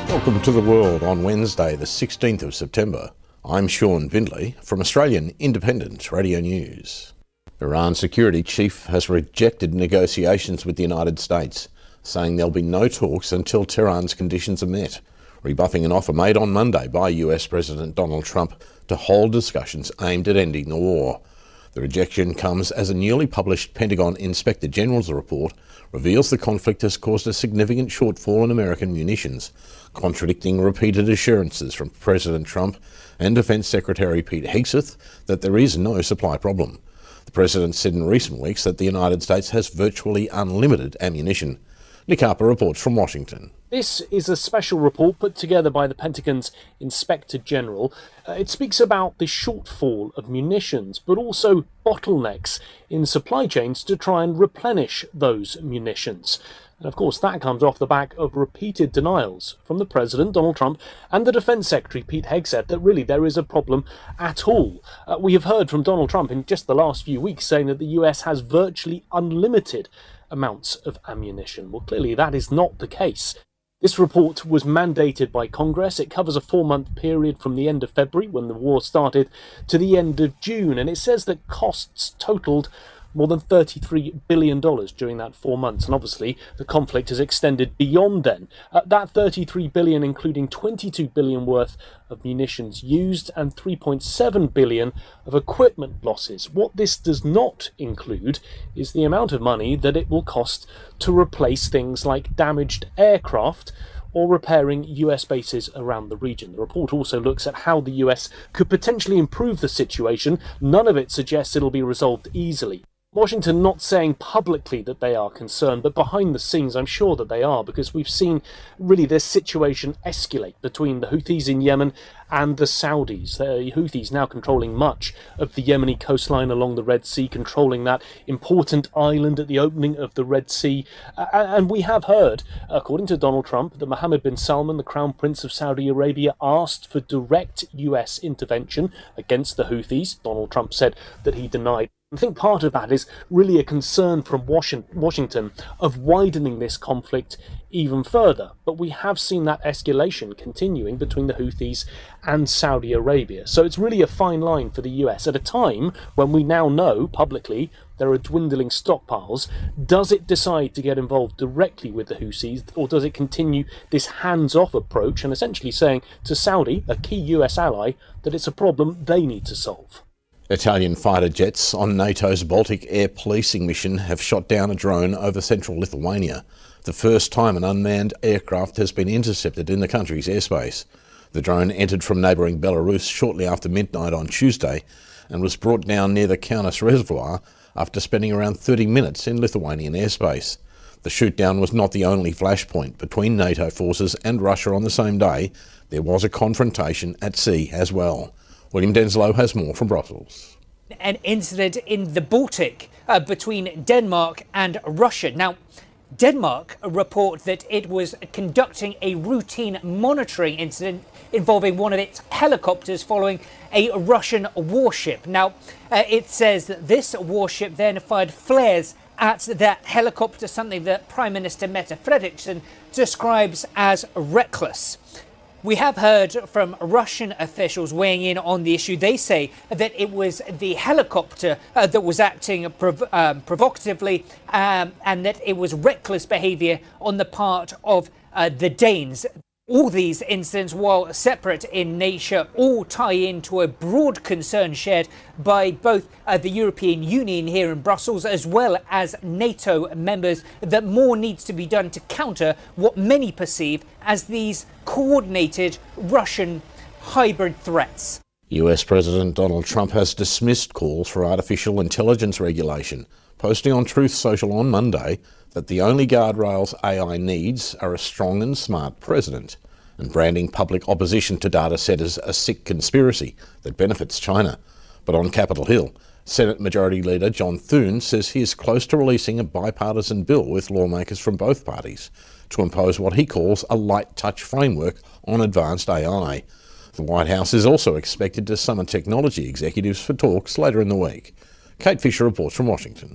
Welcome to The World on Wednesday, the 16th of September. I'm Sean Bindley from Australian Independent Radio News. Iran's security chief has rejected negotiations with the United States, saying there'll be no talks until Tehran's conditions are met, rebuffing an offer made on Monday by US President Donald Trump to hold discussions aimed at ending the war. The rejection comes as a newly published Pentagon Inspector General's report reveals the conflict has caused a significant shortfall in American munitions, contradicting repeated assurances from President Trump and Defence Secretary Pete Hegseth that there is no supply problem. The President said in recent weeks that the United States has virtually unlimited ammunition. Nick Harper reports from Washington. This is a special report put together by the Pentagon's Inspector General. It speaks about the shortfall of munitions, but also bottlenecks in supply chains to try and replenish those munitions. And of course, that comes off the back of repeated denials from the President, Donald Trump, and the Defence Secretary, Pete Hegseth, that really there is a problem at all. We have heard from Donald Trump in just the last few weeks saying that the US has virtually unlimited amounts of ammunition. Well, clearly that is not the case. This report was mandated by Congress. It covers a 4-month period from the end of February, when the war started, to the end of June, and it says that costs totaled more than $33 billion during that 4 months, and obviously the conflict has extended beyond then. That $33 billion including $22 billion worth of munitions used and $3.7 billion of equipment losses. What this does not include is the amount of money that it will cost to replace things like damaged aircraft or repairing US bases around the region. The report also looks at how the US could potentially improve the situation. None of it suggests it'll be resolved easily. Washington not saying publicly that they are concerned, but behind the scenes I'm sure that they are, because we've seen really this situation escalate between the Houthis in Yemen and the Saudis. The Houthis now controlling much of the Yemeni coastline along the Red Sea, controlling that important island at the opening of the Red Sea. And we have heard, according to Donald Trump, that Mohammed bin Salman, the Crown Prince of Saudi Arabia, asked for direct US intervention against the Houthis. Donald Trump said that he denied. I think part of that is really a concern from Washington of widening this conflict even further. But we have seen that escalation continuing between the Houthis and Saudi Arabia. So it's really a fine line for the US at a time when we now know publicly there are dwindling stockpiles. Does it decide to get involved directly with the Houthis, or does it continue this hands-off approach and essentially saying to Saudi, a key US ally, that it's a problem they need to solve? Italian fighter jets on NATO's Baltic air policing mission have shot down a drone over central Lithuania, the first time an unmanned aircraft has been intercepted in the country's airspace. The drone entered from neighbouring Belarus shortly after midnight on Tuesday and was brought down near the Kaunas Reservoir after spending around 30 minutes in Lithuanian airspace. The shootdown was not the only flashpoint between NATO forces and Russia on the same day. There was a confrontation at sea as well. William Denslow has more from Brussels. An incident in the Baltic between Denmark and Russia. Now, Denmark report that it was conducting a routine monitoring incident involving one of its helicopters following a Russian warship. Now, it says that this warship then fired flares at that helicopter, something that Prime Minister Mette Frederiksen describes as reckless. We have heard from Russian officials weighing in on the issue. They say that it was the helicopter that was acting provocatively and that it was reckless behaviour on the part of the Danes. All these incidents, while separate in nature, all tie into a broad concern shared by both the European Union here in Brussels as well as NATO members that more needs to be done to counter what many perceive as these coordinated Russian hybrid threats. US President Donald Trump has dismissed calls for artificial intelligence regulation, posting on Truth Social on Monday that the only guardrails AI needs are a strong and smart president, and branding public opposition to data centres a sick conspiracy that benefits China. But on Capitol Hill, Senate Majority Leader John Thune says he is close to releasing a bipartisan bill with lawmakers from both parties to impose what he calls a light touch framework on advanced AI. The White House is also expected to summon technology executives for talks later in the week. Kate Fisher reports from Washington.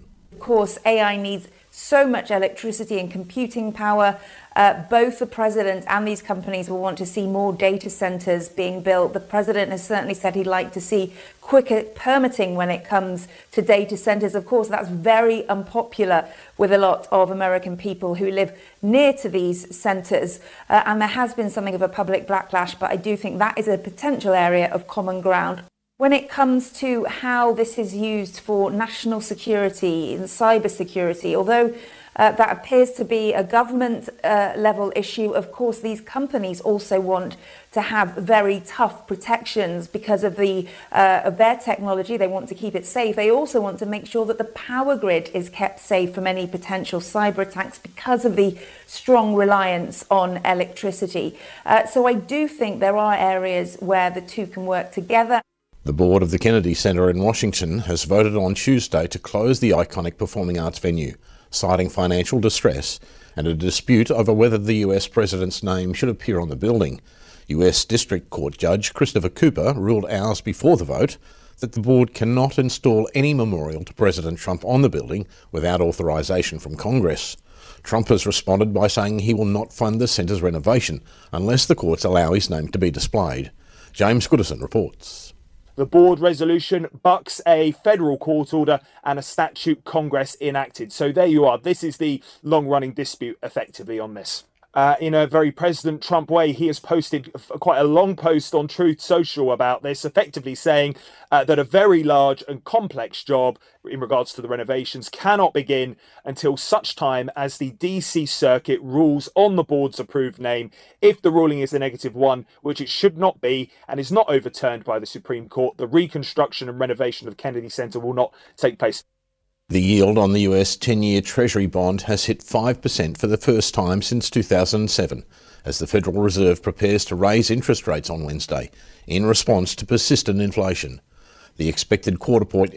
course, AI needs so much electricity and computing power. Both the president and these companies will want to see more data centers being built. The president has certainly said he'd like to see quicker permitting when it comes to data centers. Of course, that's very unpopular with a lot of American people who live near to these centers. And there has been something of a public backlash, but I do think that is a potential area of common ground. When it comes to how this is used for national security and cyber security, although that appears to be a government level issue, of course, these companies also want to have very tough protections because of their technology. They want to keep it safe. They also want to make sure that the power grid is kept safe from any potential cyber attacks because of the strong reliance on electricity. So I do think there are areas where the two can work together. The board of the Kennedy Center in Washington has voted on Tuesday to close the iconic performing arts venue, citing financial distress and a dispute over whether the US president's name should appear on the building. US District Court Judge Christopher Cooper ruled hours before the vote that the board cannot install any memorial to President Trump on the building without authorization from Congress. Trump has responded by saying he will not fund the centre's renovation unless the courts allow his name to be displayed. James Goodison reports. The board resolution bucks a federal court order and a statute Congress enacted. So there you are. This is the long-running dispute effectively on this. In a very President Trump way, he has posted quite a long post on Truth Social about this, effectively saying that a very large and complex job in regards to the renovations cannot begin until such time as the DC Circuit rules on the board's approved name. If the ruling is a negative one, which it should not be, and is not overturned by the Supreme Court, the reconstruction and renovation of Kennedy Center will not take place. The yield on the US 10-year Treasury bond has hit 5% for the first time since 2007, as the Federal Reserve prepares to raise interest rates on Wednesday in response to persistent inflation. The expected quarter point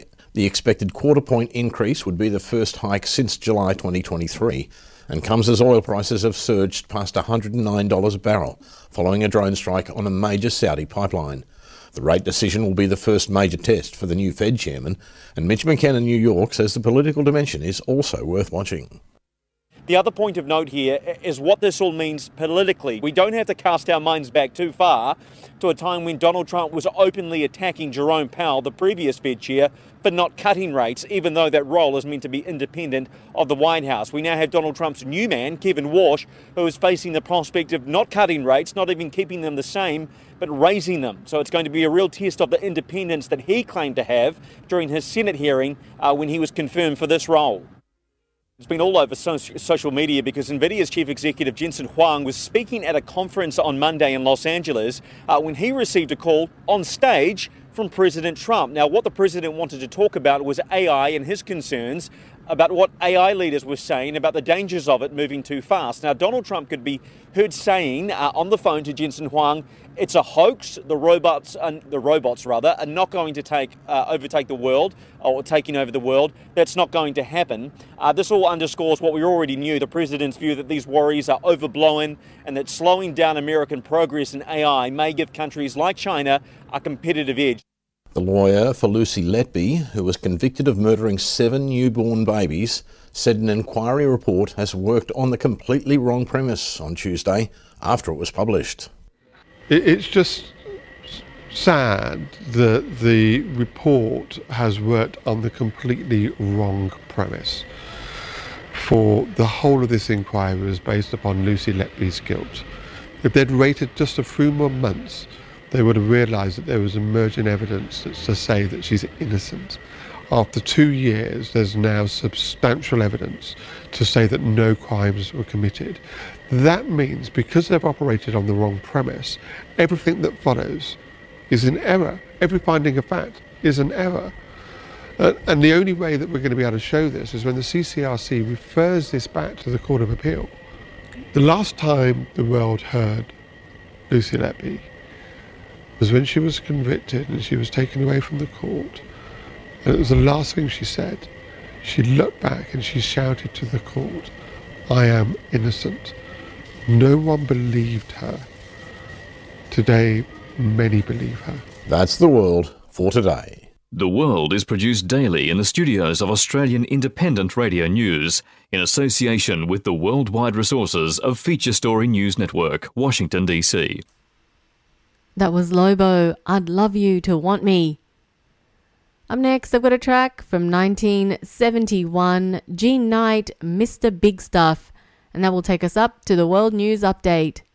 increase would be the first hike since July 2023 and comes as oil prices have surged past $109 a barrel following a drone strike on a major Saudi pipeline. The rate decision will be the first major test for the new Fed chairman, and Mitch McKenna in New York says the political dimension is also worth watching. The other point of note here is what this all means politically. We don't have to cast our minds back too far to a time when Donald Trump was openly attacking Jerome Powell, the previous Fed chair, for not cutting rates, even though that role is meant to be independent of the White House. We now have Donald Trump's new man, Kevin Warsh, who is facing the prospect of not cutting rates, not even keeping them the same, but raising them. So it's going to be a real test of the independence that he claimed to have during his Senate hearing when he was confirmed for this role. It's been all over social media because NVIDIA's chief executive Jensen Huang was speaking at a conference on Monday in Los Angeles when he received a call on stage from President Trump. Now, what the president wanted to talk about was AI and his concerns about what AI leaders were saying about the dangers of it moving too fast. Now, Donald Trump could be heard saying on the phone to Jensen Huang, it's a hoax. The robots are not going to overtake the world or taking over the world. That's not going to happen. This all underscores what we already knew, the president's view that these worries are overblown and that slowing down American progress in AI may give countries like China a competitive edge. The lawyer for Lucy Letby, who was convicted of murdering 7 newborn babies, said an inquiry report has worked on the completely wrong premise on Tuesday after it was published. It's just sad that the report has worked on the completely wrong premise. For the whole of this inquiry was based upon Lucy Letby's guilt. If they'd waited just a few more months, they would have realised that there was emerging evidence to say that she's innocent. After 2 years, there's now substantial evidence to say that no crimes were committed. That means, because they've operated on the wrong premise, everything that follows is an error. Every finding of fact is an error. And the only way that we're going to be able to show this is when the CCRC refers this back to the Court of Appeal. The last time the world heard Lucy Letby was when she was convicted and she was taken away from the court. And it was the last thing she said. She looked back and she shouted to the court, "I am innocent." No one believed her. Today, many believe her. That's the world for today. The World is produced daily in the studios of Australian Independent Radio News in association with the worldwide resources of Feature Story News Network, Washington, D.C. That was Lobo, I'd Love You to Want Me. Up next, I've got a track from 1971, Jean Knight, Mr. Big Stuff, and that will take us up to the World News Update.